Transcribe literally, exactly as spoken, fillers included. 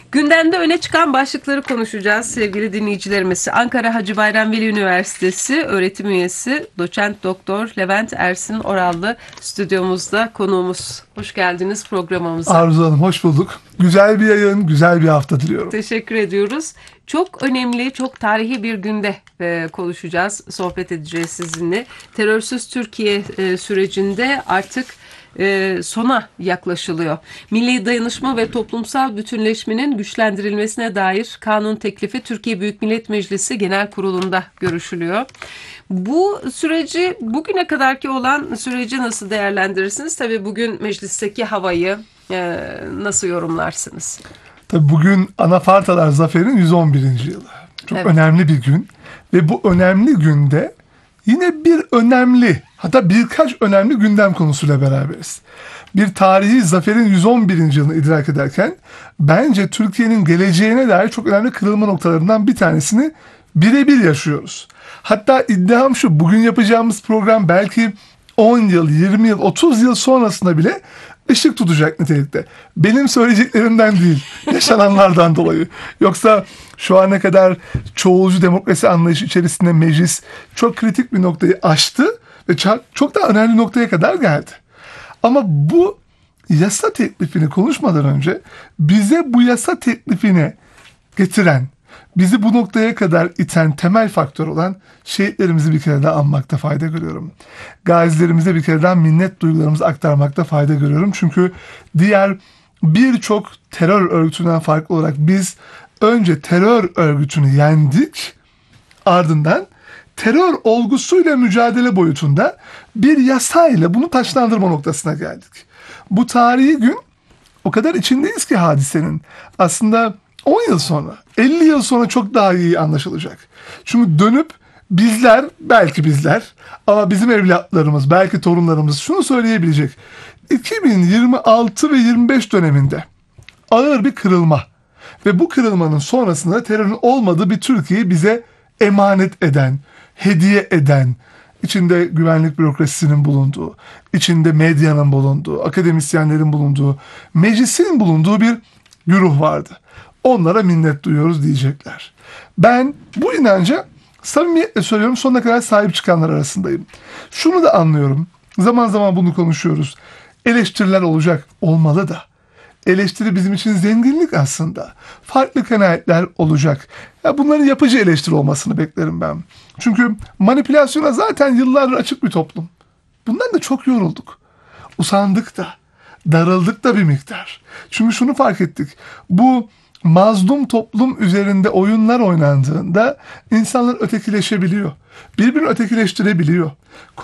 Gündemde öne çıkan başlıkları konuşacağız sevgili dinleyicilerimiz. Ankara Hacı Bayram Veli Üniversitesi öğretim üyesi doçent doktor Levent Ersin Orallı stüdyomuzda konuğumuz. Hoş geldiniz programımıza. Arzu Hanım hoş bulduk. Güzel bir yayın, güzel bir hafta diliyorum. Teşekkür ediyoruz. Çok önemli, çok tarihi bir günde e, konuşacağız, sohbet edeceğiz sizinle. Terörsüz Türkiye e, sürecinde artık e, sona yaklaşılıyor. Milli dayanışma ve toplumsal bütünleşmenin güçlendirilmesine dair kanun teklifi Türkiye Büyük Millet Meclisi Genel Kurulu'nda görüşülüyor. Bu süreci, bugüne kadarki olan süreci nasıl değerlendirirsiniz? Tabii bugün meclisteki havayı e, nasıl yorumlarsınız? Tabii bugün Anafartalar Zaferi'nin yüz on birinci yılı. Çok Evet. önemli bir gün. Ve bu önemli günde yine bir önemli, hatta birkaç önemli gündem konusuyla beraberiz. Bir tarihi zaferin yüz on birinci yılını idrak ederken bence Türkiye'nin geleceğine dair çok önemli kırılma noktalarından bir tanesini birebir yaşıyoruz. Hatta iddiam şu, bugün yapacağımız program belki on yıl, yirmi yıl, otuz yıl sonrasında bile ışık tutacak nitelikte. Benim söyleyeceklerimden değil, yaşananlardan dolayı. Yoksa şu ana kadar çoğulcu demokrasi anlayışı içerisinde meclis çok kritik bir noktayı aştı ve çok, çok daha önemli noktaya kadar geldi. Ama bu yasa teklifini konuşmadan önce bize bu yasa teklifini getiren, bizi bu noktaya kadar iten temel faktör olan şehitlerimizi bir kere daha anmakta fayda görüyorum. Gazilerimize bir kere daha minnet duygularımızı aktarmakta fayda görüyorum. Çünkü diğer birçok terör örgütünden farklı olarak biz önce terör örgütünü yendik, ardından terör olgusuyla mücadele boyutunda bir yasayla bunu taçlandırma noktasına geldik. Bu tarihi gün o kadar içindeyiz ki hadisenin. Aslında on yıl sonra, elli yıl sonra çok daha iyi anlaşılacak. Çünkü dönüp bizler, belki bizler ama bizim evlatlarımız, belki torunlarımız şunu söyleyebilecek. iki bin yirmi altı ve yirmi beş döneminde ağır bir kırılma ve bu kırılmanın sonrasında terörün olmadığı bir Türkiye'yi bize emanet eden, hediye eden, içinde güvenlik bürokrasisinin bulunduğu, içinde medyanın bulunduğu, akademisyenlerin bulunduğu, meclisin bulunduğu bir güruh vardı. Onlara minnet duyuyoruz diyecekler. Ben bu inanca samimiyetle söylüyorum, sonuna kadar sahip çıkanlar arasındayım. Şunu da anlıyorum. Zaman zaman bunu konuşuyoruz. Eleştiriler olacak, olmalı da. Eleştiri bizim için zenginlik aslında. Farklı kanaatler olacak. Ya bunların yapıcı eleştiri olmasını beklerim ben. Çünkü manipülasyona zaten yıllardır açık bir toplum. Bundan da çok yorulduk. Usandık da. Darıldık da bir miktar. Çünkü şunu fark ettik. Bu mazlum toplum üzerinde oyunlar oynandığında insanlar ötekileşebiliyor. Birbirini ötekileştirebiliyor.